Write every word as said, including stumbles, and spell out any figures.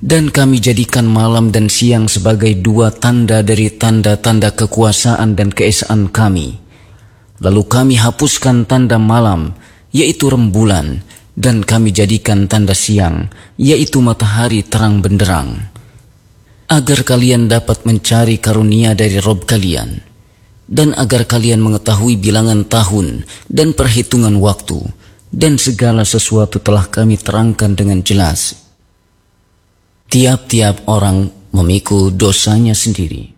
Dan kami jadikan malam dan siang sebagai dua tanda dari tanda-tanda kekuasaan dan keesaan kami. Lalu kami hapuskan tanda malam, yaitu rembulan, dan kami jadikan tanda siang, yaitu matahari terang benderang, agar kalian dapat mencari karunia dari Rabb kalian, dan agar kalian mengetahui bilangan tahun dan perhitungan waktu, dan segala sesuatu telah kami terangkan dengan jelas. Tiap-tiap orang memikul dosanya sendiri.